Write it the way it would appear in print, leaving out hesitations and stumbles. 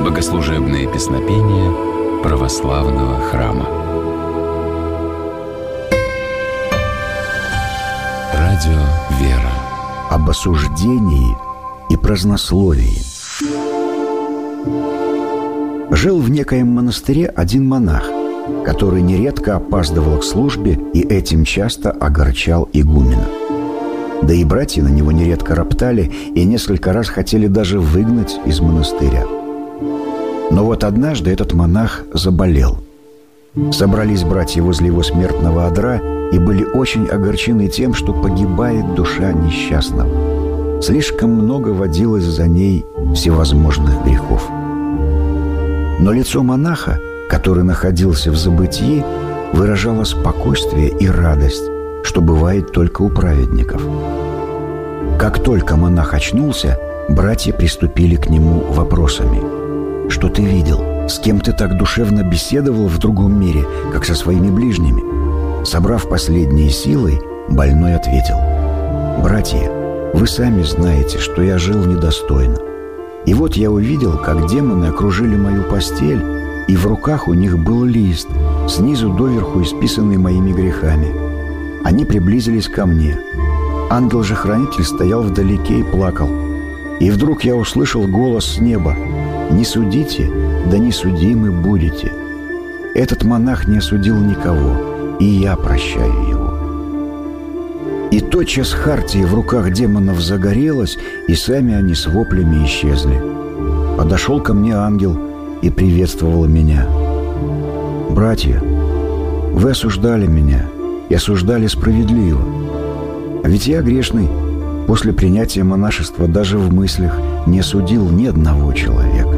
Богослужебные песнопения православного храма. Радио «Вера». Об осуждении и празднословии. Жил в некоем монастыре один монах, который нередко опаздывал к службе и этим часто огорчал игумена. Да и братья на него нередко роптали и несколько раз хотели даже выгнать из монастыря. Но вот однажды этот монах заболел. Собрались братья возле его смертного одра и были очень огорчены тем, что погибает душа несчастного. Слишком много водилось за ней всевозможных грехов. Но лицо монаха, который находился в забытии, выражало спокойствие и радость, что бывает только у праведников. Как только монах очнулся, братья приступили к нему вопросами. «Что ты видел? С кем ты так душевно беседовал в другом мире, как со своими ближними?» Собрав последние силы, больной ответил: «Братья, вы сами знаете, что я жил недостойно. И вот я увидел, как демоны окружили мою постель, и в руках у них был лист, снизу доверху исписанный моими грехами. Они приблизились ко мне. Ангел же хранитель стоял вдалеке и плакал. И вдруг я услышал голос с неба: «Не судите, да не судимы будете». Этот монах не осудил никого, и я прощаю его». И тотчас хартия в руках демонов загорелась, и сами они с воплями исчезли. Подошел ко мне ангел и приветствовал меня: «Братья, вы осуждали меня и осуждали справедливо. А ведь я грешный, после принятия монашества даже в мыслях не осудил ни одного человека.